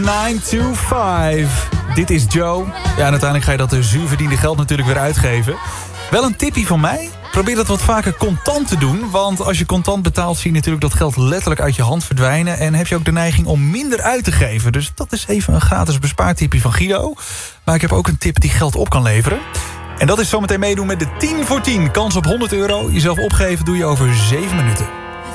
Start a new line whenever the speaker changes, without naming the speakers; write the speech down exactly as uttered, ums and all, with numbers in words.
nine to vijf. Dit is Joe. Ja, en uiteindelijk ga je dat zuurverdiende geld natuurlijk weer uitgeven. Wel een tipje van mij. Probeer dat wat vaker contant te doen. Want als je contant betaalt, zie je natuurlijk dat geld letterlijk uit je hand verdwijnen. En heb je ook de neiging om minder uit te geven. Dus dat is even een gratis bespaartipje van Guido. Maar ik heb ook een tip die geld op kan leveren. En dat is zometeen meedoen met de tien voor tien. Kans op honderd euro. Jezelf opgeven doe je over zeven minuten.